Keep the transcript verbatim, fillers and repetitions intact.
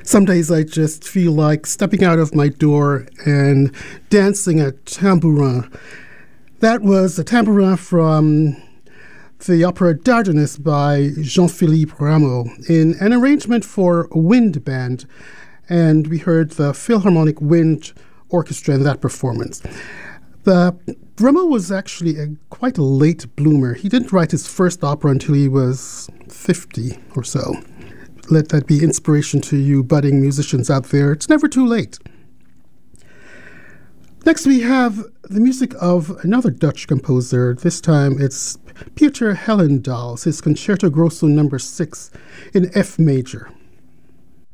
Some days I just feel like stepping out of my door and dancing a tambourin. That was a tambourin from the opera Dardanus by Jean-Philippe Rameau in an arrangement for a wind band. And we heard the Philharmonic Wind Orchestra in that performance. The Rameau was actually a, quite a late bloomer. He didn't write his first opera until he was fifty or so. Let that be inspiration to you budding musicians out there. It's never too late. Next we have the music of another Dutch composer. This time it's Pieter Hellendaal, his Concerto Grosso number six in F major.